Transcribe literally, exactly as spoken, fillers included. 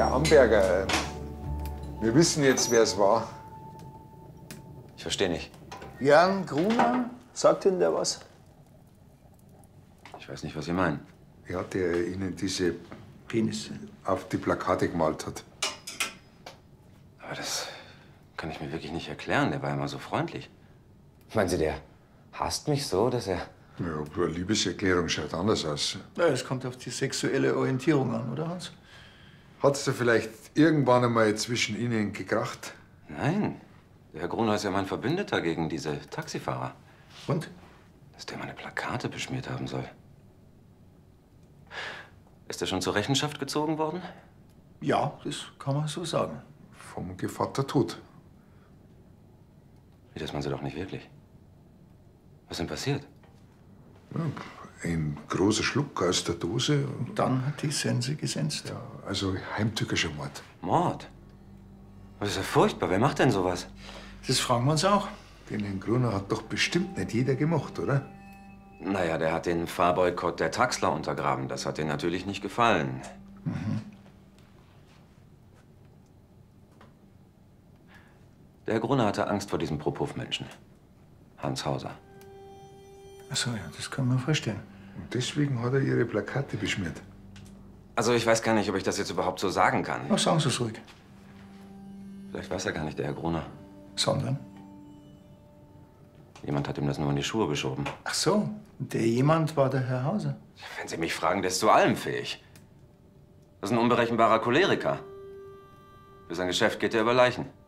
Herr Amberger, wir wissen jetzt, wer es war. Ich verstehe nicht. Jan Gruner? Sagt Ihnen der was? Ich weiß nicht, was Sie meinen. Ja, der Ihnen diese Penisse auf die Plakate gemalt hat. Aber das kann ich mir wirklich nicht erklären. Der war immer so freundlich. Meinen Sie, der hasst mich so, dass er... Ja, aber eine Liebeserklärung schaut anders aus. Ja, es kommt auf die sexuelle Orientierung an, oder Hans? Hat es da vielleicht irgendwann einmal zwischen Ihnen gekracht? Nein. Der Herr Gruner ist ja mein Verbündeter gegen diese Taxifahrer. Und? Dass der meine Plakate beschmiert haben soll. Ist er schon zur Rechenschaft gezogen worden? Ja, das kann man so sagen. Vom Gevatter tot. Wie, das meinen Sie doch nicht wirklich. Was ist denn passiert? Ja, ein großer Schluck aus der Dose. Und dann hat die Sense gesenzt. Ja, also heimtückischer Mord. Mord? Das ist ja furchtbar. Wer macht denn sowas? Das fragen wir uns auch. Den Herrn Gruner hat doch bestimmt nicht jeder gemacht, oder? Naja, der hat den Fahrboykott der Taxler untergraben. Das hat denen natürlich nicht gefallen. Mhm. Der Herr Gruner hatte Angst vor diesem Propoff-Menschen. Hans Hauser. Ach so, ja, das kann man verstehen. Und deswegen hat er Ihre Plakate beschmiert. Also ich weiß gar nicht, ob ich das jetzt überhaupt so sagen kann. Ach, sagen Sie es ruhig. Vielleicht weiß er gar nicht, der Herr Gruner. Sondern? Jemand hat ihm das nur in die Schuhe geschoben. Ach so, der jemand war der Herr Hauser. Wenn Sie mich fragen, der ist zu allem fähig. Das ist ein unberechenbarer Choleriker. Für sein Geschäft geht er über Leichen.